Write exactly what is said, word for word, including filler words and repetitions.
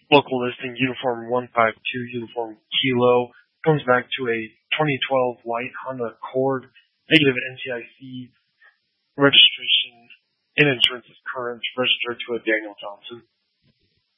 Local listing uniform one five two uniform kilo. Comes back to a twenty twelve white Honda Accord. Negative N C I C. Registration and insurance is current. Registered to a Daniel Johnson.